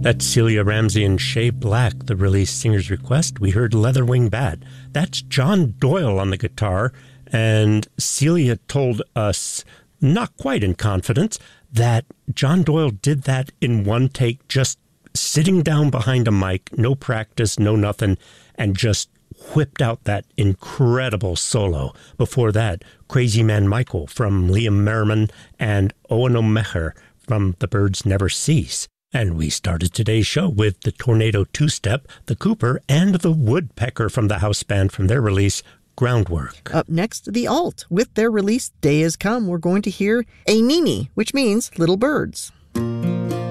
That's Celia Ramsey and Shea Black, the release Singer's Request. We heard Leatherwing Bat. That's John Doyle on the guitar. And Celia told us, not quite in confidence, that John Doyle did that in one take, just sitting down behind a mic, no practice, no nothing, and just whipped out that incredible solo. Before that, Crazy Man Michael from Liam Merriman and Owen O'Meara from The Birds Never Cease. And we started today's show with the Tornado Two-Step, the Cooper, and the Woodpecker from the house band from their release, Groundwork. Up next, the Alt. With their release, Day Has Come, we're going to hear A Nini, which means Little Birds.